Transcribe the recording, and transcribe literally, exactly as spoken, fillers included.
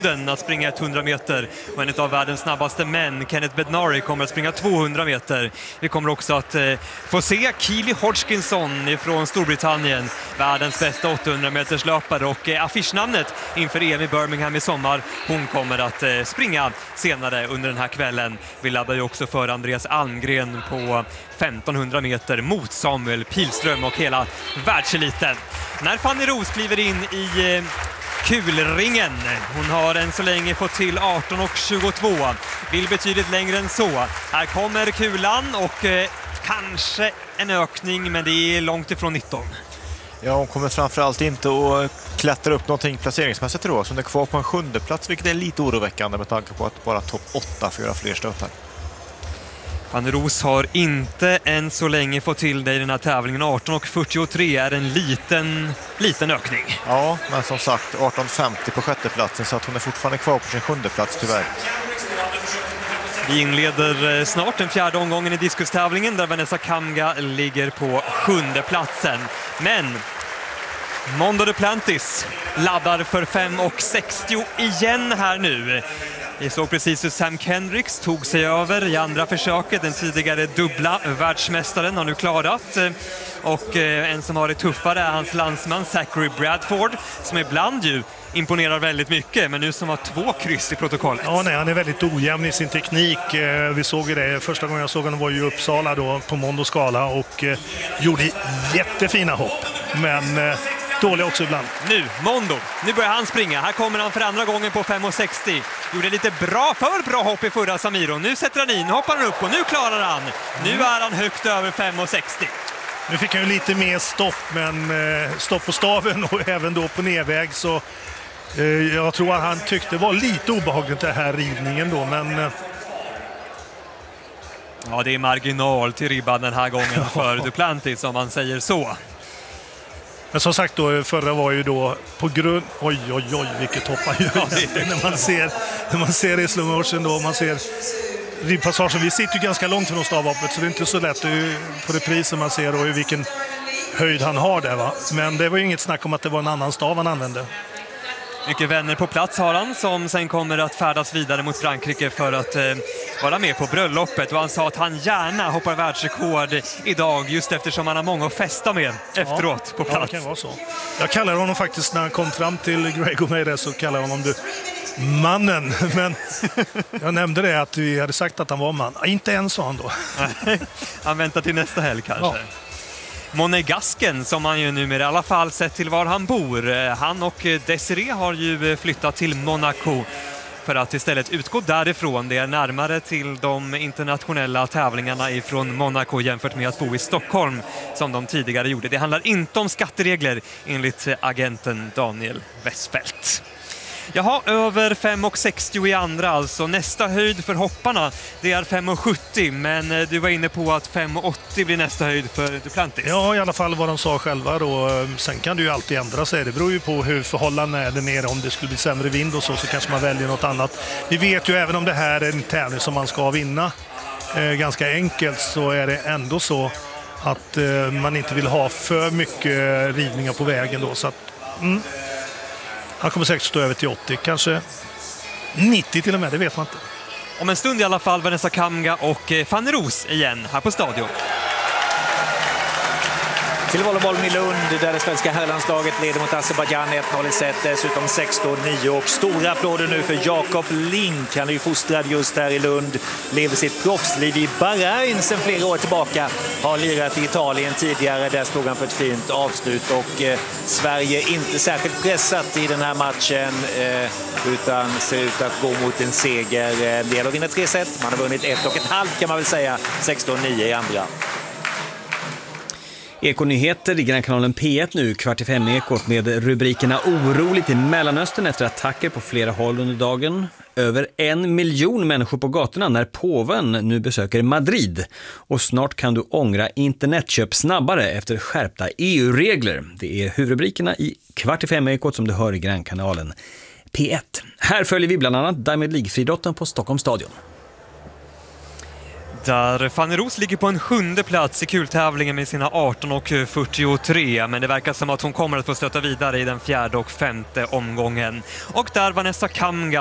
att springa hundra meter och en av världens snabbaste män, Kenneth Bednari, kommer att springa tvåhundra meter. Vi kommer också att eh, få se Keely Hodgkinson från Storbritannien, världens bästa åttahundra meters löpare, och eh, affischnamnet inför E M i Birmingham i sommar. Hon kommer att eh, springa senare under den här kvällen. Vi laddar ju också för Andreas Almgren på femtonhundra meter mot Samuel Pilström och hela världseliten. När Fanny Roos kliver in i eh, kulringen. Hon har än så länge fått till arton och tjugotvå. Vill betydligt längre än så. Här kommer kulan och eh, kanske en ökning, men det är långt ifrån nitton. Ja, hon kommer framförallt inte att klättra upp någonting placeringsmässigt tror jag. Så hon är kvar på en sjunde plats, vilket är lite oroväckande med tanke på att bara topp åtta får göra fler stötar. Fanny Roos har inte än så länge fått till det i den här tävlingen. arton och fyrtiotre är en liten, liten ökning. Ja, men som sagt arton femtio på sjätteplatsen, så att hon är fortfarande kvar på sin sjunde plats tyvärr. Vi inleder snart den fjärde omgången i diskustävlingen där Vanessa Kamga ligger på sjunde platsen. Men Mondo Duplantis laddar för fem och sextio igen här nu. Vi såg precis hur Sam Kendricks tog sig över i andra försöket. Den tidigare dubbla världsmästaren har nu klarat. Och en som har det tuffare är hans landsman Zachary Bradford, som ibland ju imponerar väldigt mycket, men nu som har två kryss i protokollet. Ja, nej, han är väldigt ojämn i sin teknik. Vi såg ju det. Första gången jag såg honom var ju i Uppsala då, på Mondo skala, och eh, gjorde jättefina hopp. Men eh, dåliga också ibland. Nu, Mondo. Nu börjar han springa. Här kommer han för andra gången på fem och sextio. Gjorde lite bra, för bra hopp i förra Samiro. Nu sätter han in, hoppar han upp och nu klarar han. Nu är han högt över fem och sextio. Nu fick han ju lite mer stopp, men eh, stopp på staven och även då på nedväg, så eh, jag tror att han tyckte det var lite obehagligt det här ridningen då, men eh... ja, det är marginal till ribban den här gången för Duplantis, om man säger så. Men som sagt då, förra var ju då på grund... Oj, oj, oj, vilket hopp han gör. Ja, när man ser, när man ser det i slow motion då, man ser ribbpassagen. Vi sitter ju ganska långt från stavhoppet, så det är inte så lätt på reprisen man ser då vilken höjd han har där, va. Men det var ju inget snack om att det var en annan stav han använde. Mycket vänner på plats har han, som sen kommer att färdas vidare mot Frankrike för att eh, vara med på bröllopet. Och han sa att han gärna hoppar världsrekord idag, just eftersom han har många att festa med efteråt ja, på plats. Ja, det kan vara så. Jag kallar honom faktiskt, när han kom fram till Greg O'Meara, så kallar jag honom du mannen. Men jag nämnde det att vi hade sagt att han var man. Inte än, sa han då. Han väntar till nästa helg kanske. Ja. Monegasken, som han ju numera i alla fall sett till var han bor. Han och Desiree har ju flyttat till Monaco för att istället utgå därifrån. Det är närmare till de internationella tävlingarna ifrån Monaco jämfört med att bo i Stockholm som de tidigare gjorde. Det handlar inte om skatteregler enligt agenten Daniel Westfeldt. Jaha, över fem och sextio i andra alltså. Nästa höjd för hopparna, det är fem och sjuttio, men du var inne på att fem och åttio blir nästa höjd för Duplantis. Ja, i alla fall vad de sa själva då. Sen kan det ju alltid ändra sig. Det beror ju på hur förhållandena är där nere. Om det skulle bli sämre vind och så, så kanske man väljer något annat. Vi vet ju, även om det här är en tävling som man ska vinna eh, ganska enkelt, så är det ändå så att eh, man inte vill ha för mycket rivningar på vägen då. Så att, mm. Han kommer säkert stå över till åttio, kanske nittio till och med, det vet man inte. Om en stund i alla fall Vanessa Kamga och Fanny Roos igen här på stadion. Till volleybollen i Lund där det svenska herrlandslaget leder mot Azerbaijan ett noll i set, dessutom sexton nio, och stora applåder nu för Jakob Link. Han är ju fostrad just här i Lund, lever sitt proffsliv i Bahrain sedan flera år tillbaka, har lirat i Italien tidigare, där stod han för ett fint avslut, och eh, Sverige inte särskilt pressat i den här matchen eh, utan ser ut att gå mot en seger. Det gäller att vinna tre set, man har vunnit ett och ett halvt kan man väl säga, sexton nio i andra. Ekonyheter i Grannkanalen P ett nu, kvart i fem ekot med rubrikerna oroligt i Mellanöstern efter attacker på flera håll under dagen. Över en miljon människor på gatorna när påven nu besöker Madrid. Och snart kan du ångra internetköp snabbare efter skärpta E U-regler. Det är huvudrubrikerna i kvart i fem ekot som du hör i Grannkanalen P ett. Här följer vi bland annat Diamond League-friidrotten på Stockholms stadion. Där Fanny Roos ligger på en sjunde plats i kultävlingen med sina arton och fyrtiotre, men det verkar som att hon kommer att få stöta vidare i den fjärde och femte omgången. Och där Vanessa Kamga